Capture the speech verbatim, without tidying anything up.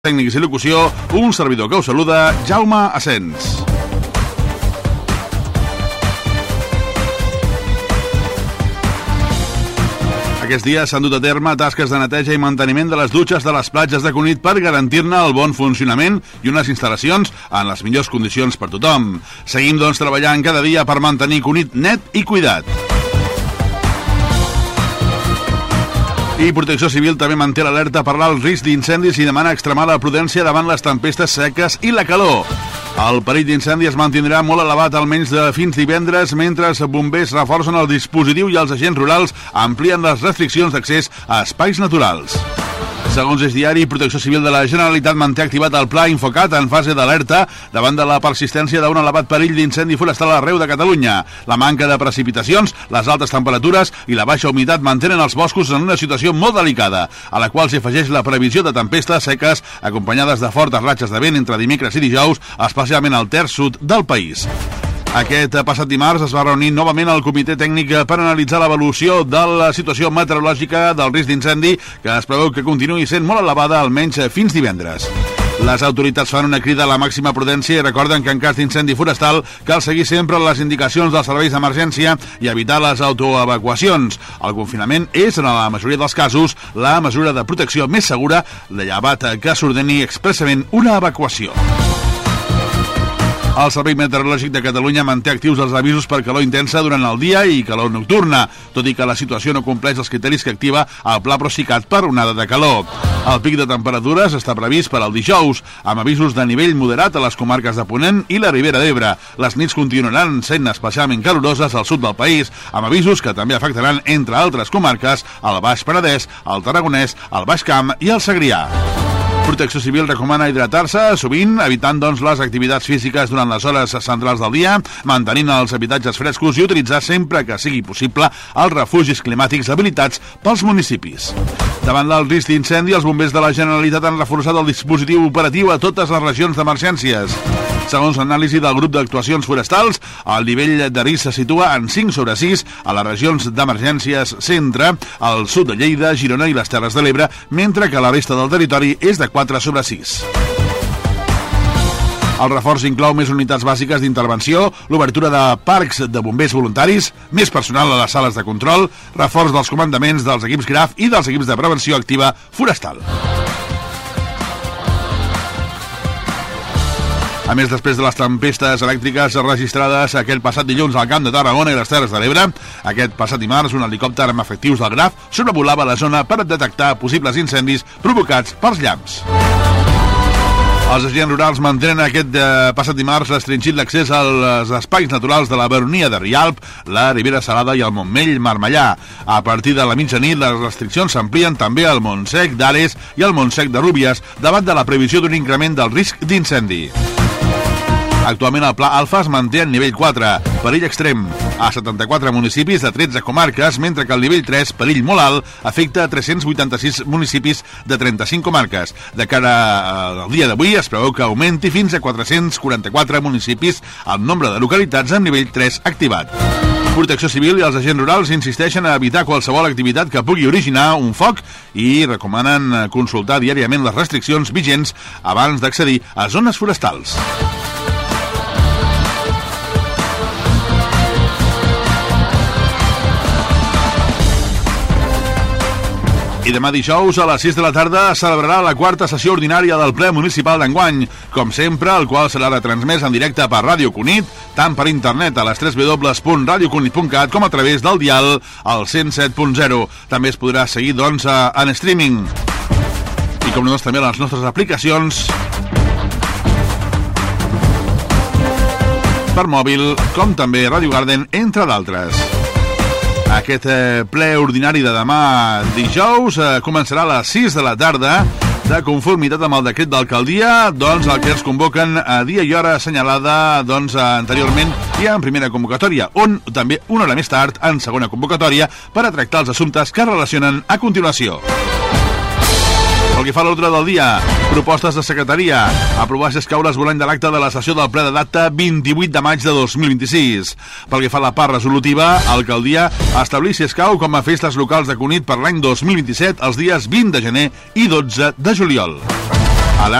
Tècnics i locució, un servidor que us saluda, Jaume Asens. Aquests dies s'han dut a terme tasques de neteja i manteniment de les dutxes de les platges de Cunit per garantir-ne el bon funcionament i unes instal·lacions en les millors condicions per tothom. Seguim, doncs, treballant cada dia per mantenir Cunit net i cuidat. I Protecció Civil també manté l'alerta per l'alt risc d'incendis i demana extremar la prudència davant les tempestes seques i la calor. El perill d'incendi es mantindrà molt elevat almenys de fins divendres, mentre els bombers reforcen el dispositiu i els agents rurals amplien les restriccions d'accés a espais naturals. Segons És Diari, Protecció Civil de la Generalitat manté activat el Pla Infocat en fase d'alerta davant de la persistència d'un elevat perill d'incendi forestal arreu de Catalunya. La manca de precipitacions, les altes temperatures i la baixa humitat mantenen els boscos en una situació molt delicada, a la qual s'hi afegeix la previsió de tempestes seques acompanyades de fortes ratxes de vent entre dimecres i dijous, especialment al terç sud del país. Aquest passat dimarts es va reunir novament el comitè tècnic per analitzar l'evolució de la situació meteorològica del risc d'incendi, que es preveu que continuï sent molt elevada almenys fins divendres. Les autoritats fan una crida a la màxima prudència i recorden que en cas d'incendi forestal cal seguir sempre les indicacions dels serveis d'emergència i evitar les autoevacuacions. El confinament és, en la majoria dels casos, la mesura de protecció més segura, de llevat que s'ordeni expressament una evacuació. El Servei Meteorològic de Catalunya manté actius els avisos per calor intensa durant el dia i calor nocturna, tot i que la situació no compleix els criteris que activa el Pla Procicat per onada de calor. El pic de temperatures està previst per al dijous, amb avisos de nivell moderat a les comarques de Ponent i la Ribera d'Ebre. Les nits continuaran sent especialment caloroses al sud del país, amb avisos que també afectaran, entre altres comarques, el Baix Penedès, el Tarragonès, el Baix Camp i el Segrià. Protecció Civil recomana hidratar-se sovint, evitant doncs les activitats físiques durant les hores centrals del dia, mantenint els habitatges frescos i utilitzar sempre que sigui possible els refugis climàtics habilitats pels municipis. Davant del risc d'incendi, els bombers de la Generalitat han reforçat el dispositiu operatiu a totes les regions d'emergències. Segons l'anàlisi del grup d'actuacions forestals, el nivell de risc se situa en cinc sobre sis a les regions d'emergències centre, al sud de Lleida, Girona i les Terres de l'Ebre, mentre que la resta del territori és de quatre sobre sis. El reforç inclou més unitats bàsiques d'intervenció, l'obertura de parcs de bombers voluntaris, més personal a les sales de control, reforç dels comandaments dels equips G R A F i dels equips de prevenció activa forestal. A més, després de les tempestes elèctriques registrades aquest passat dilluns al Camp de Tarragona i les Terres de l'Ebre, aquest passat dimarts un helicòpter amb efectius del G R A F sobrevolava la zona per detectar possibles incendis provocats pels llamps. Els agents rurals mantenen aquest eh, passat dimarts restringit l'accés als espais naturals de la Baronia de Rialp, la Ribera Salada i el Montmell Marmellà. A partir de la mitjanit, les restriccions s'amplien també al Montsec d'Ares i al Montsec de Rúbies, davant de la previsió d'un increment del risc d'incendi. Actualment el Pla Alfa es manté en nivell quatre, perill extrem, a setanta-quatre municipis de tretze comarques, mentre que el nivell tres, perill molt alt, afecta a tres-cents vuitanta-sis municipis de trenta-cinc comarques. De cara al dia d'avui es preveu que augmenti fins a quatre-cents quaranta-quatre municipis el nombre de localitats amb nivell tres activat. Protecció Civil i els agents rurals insisteixen a evitar qualsevol activitat que pugui originar un foc i recomanen consultar diàriament les restriccions vigents abans d'accedir a zones forestals. I demà dijous a les sis de la tarda es celebrarà la quarta sessió ordinària del ple municipal d'enguany, com sempre, el qual serà retransmès en directe per Ràdio Cunit, tant per internet a les w w w punt radio cunit punt cat com a través del dial al cent set punt zero. També es podrà seguir, doncs, en streaming. I com no, doncs, també a les nostres aplicacions per mòbil, com també Radio Garden, entre d'altres. Aquest eh, ple ordinari de demà dijous eh, començarà a les sis de la tarda, de conformitat amb el decret d'alcaldia, doncs el que ens convoquen a dia i hora assenyalada doncs, anteriorment i en primera convocatòria, on també una hora més tard en segona convocatòria per a tractar els assumptes que es relacionen a continuació. Pel que fa a l'ordre del dia, propostes de secretaria. Aprovar si escau l'esborrany de l'acte de la sessió del ple de data vint-i-vuit de maig de dos mil vint-i-sis. Pel que fa a la part resolutiva, alcaldia establir si escau com a festes locals de Cunit per l'any dos mil vint-i-set els dies vint de gener i dotze de juliol.